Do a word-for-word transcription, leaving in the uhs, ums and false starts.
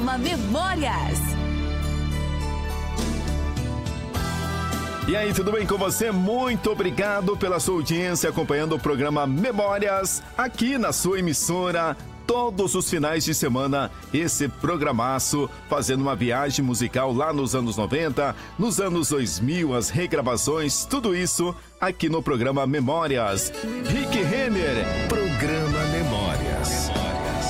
Memórias. E aí, tudo bem com você? Muito obrigado pela sua audiência acompanhando o programa Memórias aqui na sua emissora. Todos os finais de semana, esse programaço, fazendo uma viagem musical lá nos anos noventa, nos anos dois mil, as regravações, tudo isso aqui no programa Memórias. Rick Renner, programa